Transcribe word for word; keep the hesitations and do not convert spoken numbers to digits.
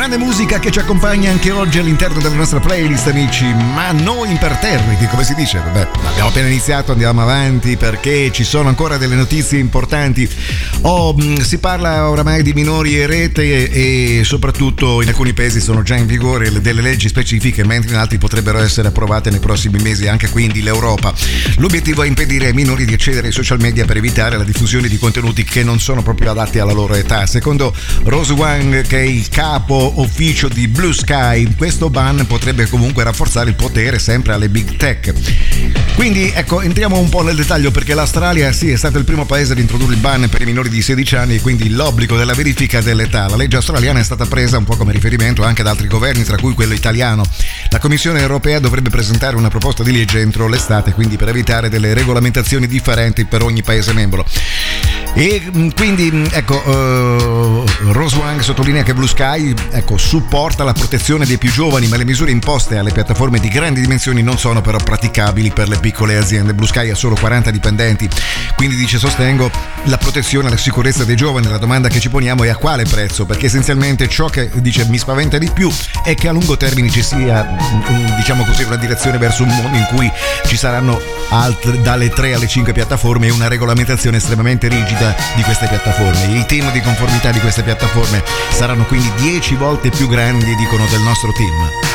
grande musica che ci accompagna anche oggi all'interno della nostra playlist, amici, ma noi imperterriti, come si dice? Vabbè, abbiamo appena iniziato, andiamo avanti perché ci sono ancora delle notizie importanti. Oh, si parla oramai di minori erete e soprattutto in alcuni paesi sono già in vigore delle leggi specifiche, mentre in altri potrebbero essere approvate nei prossimi mesi, anche quindi l'Europa. L'obiettivo è impedire ai minori di accedere ai social media per evitare la diffusione di contenuti che non sono proprio adatti alla loro età. Secondo Rose Wang, che è il capo ufficio di Blue Sky, questo ban potrebbe comunque rafforzare il potere sempre alle big tech. Quindi ecco, entriamo un po' nel dettaglio, perché l'Australia sì è stato il primo paese ad introdurre il ban per i minori di sedici anni e quindi l'obbligo della verifica dell'età. La legge australiana è stata presa un po' come riferimento anche da altri governi, tra cui quello italiano. La Commissione europea dovrebbe presentare una proposta di legge entro l'estate, quindi per evitare delle regolamentazioni differenti per ogni paese membro. E quindi ecco, uh, Rose Wang sottolinea che Blue Sky ecco, supporta la protezione dei più giovani, ma le misure imposte alle piattaforme di grandi dimensioni non sono però praticabili per le piccole aziende. Blue Sky ha solo quaranta dipendenti, quindi dice: sostengo la protezione e la sicurezza dei giovani. La domanda che ci poniamo è a quale prezzo, perché essenzialmente ciò che dice mi spaventa di più è che a lungo termine ci sia, diciamo così, una direzione verso un mondo in cui ci saranno altre, dalle tre alle cinque piattaforme e una regolamentazione estremamente rigida di queste piattaforme. I team di conformità di queste piattaforme saranno quindi dieci volte più grandi, dicono, del nostro team.